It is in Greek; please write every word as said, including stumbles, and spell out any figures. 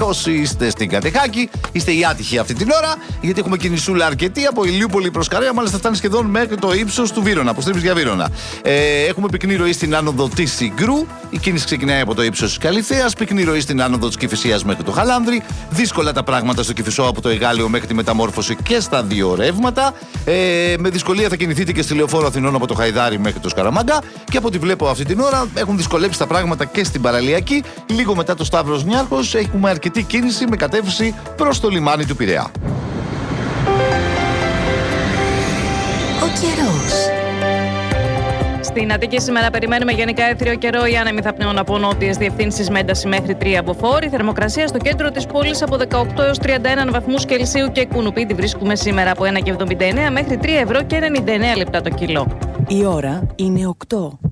Όσοι είστε στην Κατεχάκη, είστε οι άτυχοι αυτή την ώρα, γιατί έχουμε κινησούλα αρκετή από Ηλιούπολη προς Καρέα. Μάλιστα, φτάνει σχεδόν μέχρι το ύψος του Βύρωνα, από Στρίμης για Βύρωνα. Ε, έχουμε πυκνή ροή στην άνοδο της Συγκρού. Η κίνηση ξεκινάει από το ύψος της Καλιθέας. Πυκνή ροή στην άνοδο της Κηφισίας μέχρι το Χαλάνδρη. Δύσκολα τα πράγματα στο Κηφισό από το Εγάλεο μέχρι τη Μεταμόρφωση και στα δύο ρεύματα. Ε, με δυσκολία θα κινηθείτε και στη Λεωφόρο Αθηνών από το Χαϊδάρι μέχρι το Σκαραμάγκα. Και από ό,τι βλέπω αυτή την ώρα έχουν δυσκολέψει τα πράγματα και στην Παραλιακή. Λίγο μετά το Σταύρος Νιάρχος έχουμε αρκετή κίνηση με κατεύθυνση προς το λιμάνι του Πειραιά. Ο καιρός. Στην Αττική σήμερα περιμένουμε γενικά έθριο καιρό. Οι άνεμοι θα πνέουν από νότιες διευθύνσεις με ένταση μέχρι τρία μποφόρ. Η θερμοκρασία στο κέντρο της πόλης από δεκαοκτώ έως τριάντα ένα βαθμούς Κελσίου και κουνουπί τη βρίσκουμε σήμερα από ένα κόμμα εβδομήντα εννέα μέχρι τρία ευρώ και ενενήντα εννέα λεπτά το κιλό. Η ώρα είναι οκτώ.